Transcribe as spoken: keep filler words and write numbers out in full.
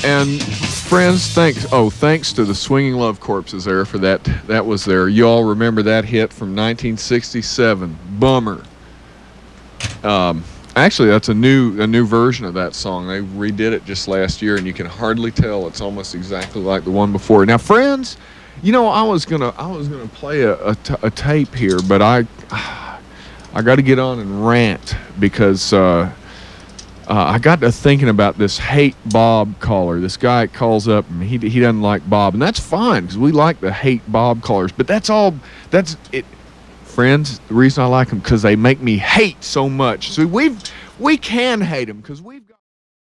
And friends, thanks. Oh, thanks to the Swinging Love Corpses there for that. That was there. You all remember that hit from nineteen sixty-seven, Bummer. Um, actually, that's a new a new version of that song. They redid it just last year, and you can hardly tell. It's almost exactly like the one before. Now, friends, you know I was gonna I was gonna play a, a, t- a tape here, but I I got to get on and rant because. Uh, Uh, I got to thinking about this hate Bob caller. This guy calls up and he he doesn't like Bob, and that's fine because we like the hate Bob callers. But that's all. That's it, friends. The reason I like them because they make me hate so much. So we've we can hate them because we've got.